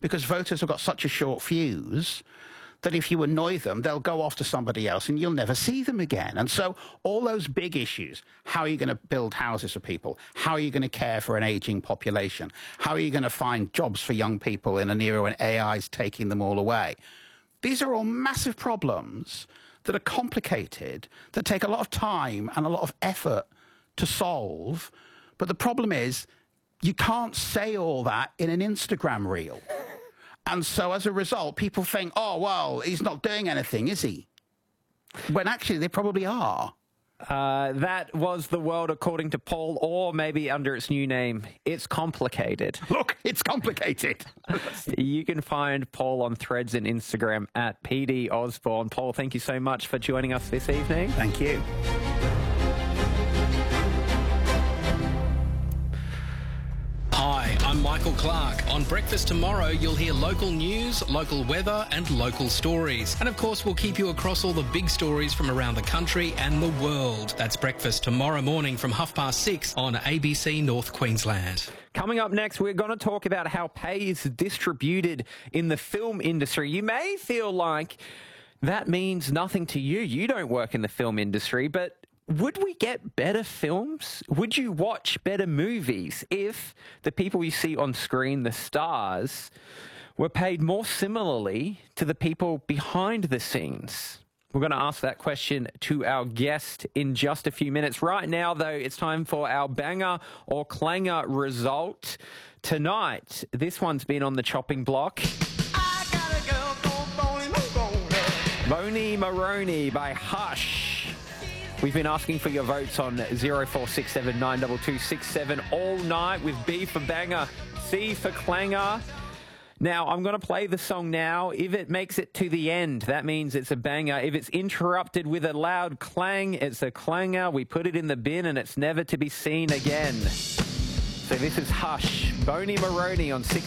because voters have got such a short fuse that if you annoy them, they'll go off to somebody else and you'll never see them again. And so all those big issues, how are you going to build houses for people? How are you going to care for an aging population? How are you going to find jobs for young people in an era when AI is taking them all away? These are all massive problems that are complicated, that take a lot of time and a lot of effort to solve. But the problem is, you can't say all that in an Instagram reel. And so as a result, people think, oh, well, he's not doing anything, is he? When actually they probably are. That was The World According to Paul, or maybe under its new name, It's Complicated. Look, it's complicated. You can find Paul on Threads and Instagram at PD Osborne. Paul, thank you so much for joining us this evening. Thank you. Hi, I'm Michael Clark. On Breakfast Tomorrow, you'll hear local news, local weather and local stories. And of course, we'll keep you across all the big stories from around the country and the world. That's Breakfast tomorrow morning from 6:30 on ABC North Queensland. Coming up next, we're going to talk about how pay is distributed in the film industry. You may feel like that means nothing to you. You don't work in the film industry, but would we get better films? Would you watch better movies if the people you see on screen, the stars, were paid more similarly to the people behind the scenes? We're going to ask that question to our guest in just a few minutes. Right now, though, it's time for our banger or clanger result. Tonight, this one's been on the chopping block. I got a girl called Boney Maroney by Hush. We've been asking for your votes on 0467 922 67 all night, with B for banger, C for clanger. Now, I'm going to play the song now. If it makes it to the end, that means it's a banger. If it's interrupted with a loud clang, it's a clanger. We put it in the bin and it's never to be seen again. So this is Hush, Boney Maroney on 6.